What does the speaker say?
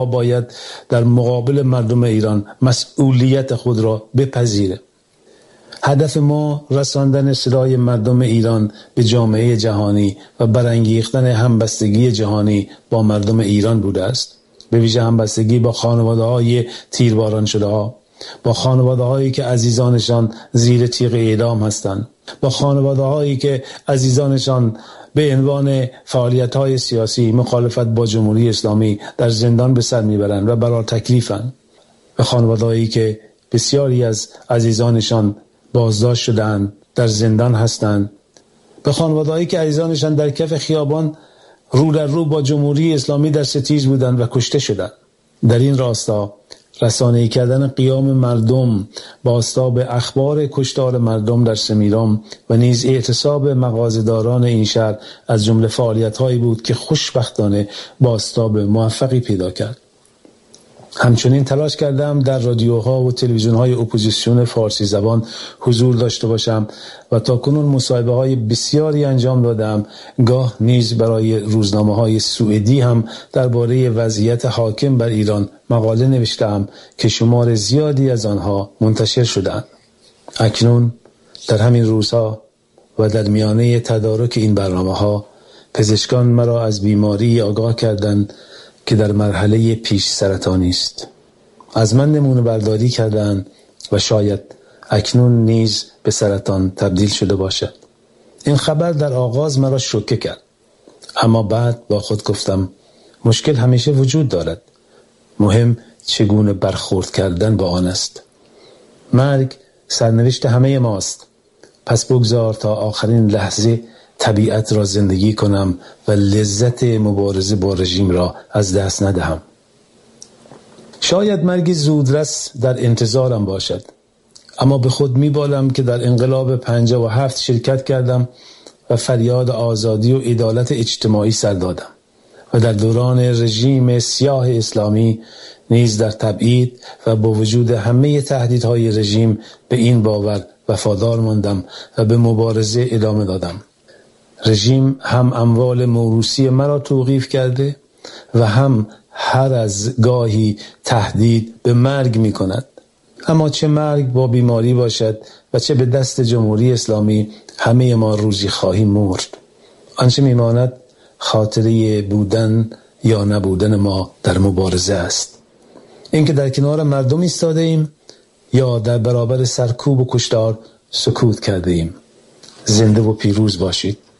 باید در مقابل مردم ایران مسئولیت خود را بپذیره. هدف ما رساندن صدای مردم ایران به جامعه جهانی و برانگیختن همبستگی جهانی با مردم ایران بوده است، به ویژه همبستگی با خانواده‌های تیرباران شده ها، با خانواده‌هایی که عزیزانشان زیر تیغ اعدام هستند، با خانواده‌هایی که عزیزانشان به عنوان فعالیت‌های سیاسی مخالفت با جمهوری اسلامی در زندان به سر میبرند و برای تکلیفند، به خانواده‌هایی که بسیاری از عزیزانشان بازداشت شدند، در زندان هستند، به خانواده‌هایی که عزیزانشان در کف خیابان رو در رو با جمهوری اسلامی در ستیز بودند و کشته شدند. در این راستا رسانه‌ای کردن قیام مردم با آستاب اخبار کشتار مردم در سمیرام و نیز اعتصاب مغازه‌داران این شهر از جمله فعالیت‌هایی بود که خوشبختانه با آستاب موفقی پیدا کرد. همچنین تلاش کردم در رادیوها و تلویزیون‌های اپوزیسیون فارسی زبان حضور داشته باشم و تاکنون مصاحبه‌های بسیاری انجام دادم. گاه نیز برای روزنامه‌های سوئدی هم درباره وضعیت حاکم بر ایران مقاله نوشتم که شمار زیادی از آنها منتشر شدند. اکنون در همین روزها و در میانه تدارک این برنامه‌ها پزشکان مرا از بیماری آگاه کردند که در مرحله پیش سرطانی است. از من نمونه برداری کردند و شاید اکنون نیز به سرطان تبدیل شده باشد. این خبر در آغاز مرا شوکه کرد، اما بعد با خود گفتم مشکل همیشه وجود دارد، مهم چگونه برخورد کردن با آن است. مرگ سرنوشت همه ماست، پس بگذار تا آخرین لحظه طبیعت را زندگی کنم و لذت مبارزه با رژیم را از دست ندهم. شاید مرگ زودرس در انتظارم باشد، اما به خود میبالم که در انقلاب 57 شرکت کردم و فریاد آزادی و عدالت اجتماعی سر دادم و در دوران رژیم سیاه اسلامی نیز در تبعید و با وجود همه تهدیدهای رژیم به این باور وفادار ماندم و به مبارزه ادامه دادم. رژیم هم اموال موروثی مرا توقیف کرده و هم هر از گاهی تهدید به مرگ می کند. اما چه مرگ با بیماری باشد و چه به دست جمهوری اسلامی، همه ما روزی خواهیم مرد. آنچه می ماند خاطره بودن یا نبودن ما در مبارزه است. اینکه در کنار مردم ایستاده ایم یا در برابر سرکوب و کشتار سکوت کرده ایم. زنده و پیروز باشید.